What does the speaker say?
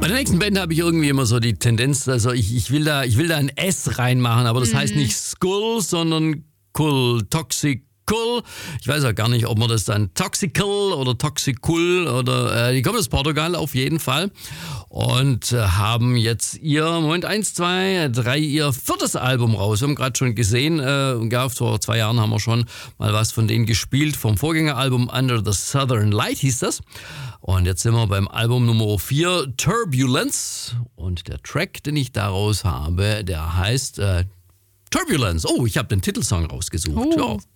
Bei der nächsten Band habe ich irgendwie immer so die Tendenz, also ich will da ein S reinmachen, aber das heißt nicht Skull, sondern Kull, Toxic. Cool. Ich weiß auch gar nicht, ob man das dann Toxical oder Toxicul oder die kommen aus Portugal auf jeden Fall und haben jetzt ihr 4. Album raus. Wir haben gerade schon gesehen, vor 2 Jahren haben wir schon mal was von denen gespielt, vom Vorgängeralbum Under the Southern Light hieß das. Und jetzt sind wir beim Album Nummer 4, Turbulence, und der Track, den ich daraus habe, der heißt Turbulence. Oh, ich habe den Titelsong rausgesucht. Ja.